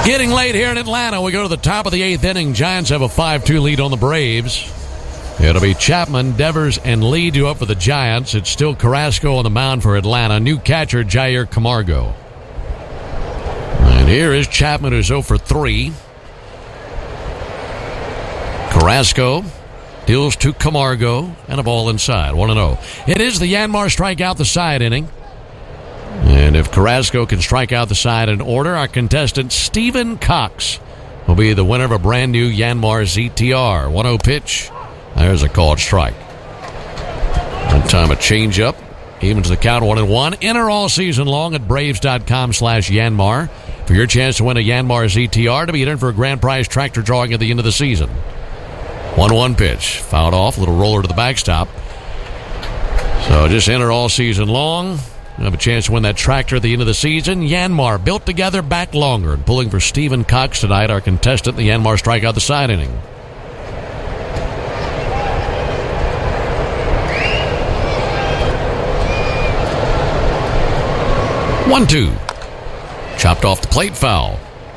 Getting late here in Atlanta. We go to the top of the 8th inning. Giants have a 5-2 lead on the Braves. It'll be Chapman, Devers, and Lee due up for the Giants. It's still Carrasco on the mound for Atlanta. New catcher, Jair Camargo. And here is Chapman, who's 0 for 3. Carrasco deals to Camargo, and a ball inside, 1-0. It is the Yanmar strikeout the side inning. And if Carrasco can strike out the side in order, our contestant Stephen Cox will be the winner of a brand new Yanmar ZTR. 1-0 pitch. There's a called strike. One time a changeup. Evens the count 1-1. Enter all season long at Braves.com/Yanmar for your chance to win a Yanmar ZTR to be entered for a grand prize tractor drawing at the end of the season. 1-1 pitch. Fouled off. Little roller to the backstop. So just enter all season long. You have a chance to win that tractor at the end of the season. Yanmar, built together, back longer. And pulling for Stephen Cox tonight, our contestant, the Yanmar strikeout the side inning. One, two. Chopped off the plate, foul.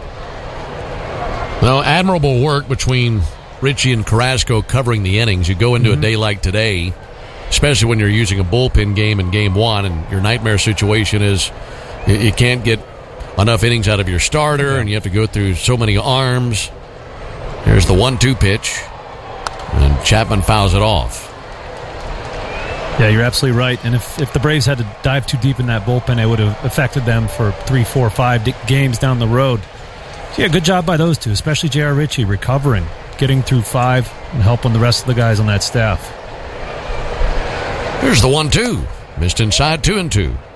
Well, admirable work between Richie and Carrasco covering the innings. You go into a day like today, especially when you're using a bullpen game in Game 1, and your nightmare situation is you can't get enough innings out of your starter, and you have to go through so many arms. There's the 1-2 pitch, and Chapman fouls it off. Yeah, you're absolutely right. And if the Braves had to dive too deep in that bullpen, it would have affected them for 3, 4, 5 games down the road. So yeah, good job by those two, especially J.R. Ritchie, recovering, getting through 5, and helping the rest of the guys on that staff. Here's the 1-2. Missed inside, 2-2.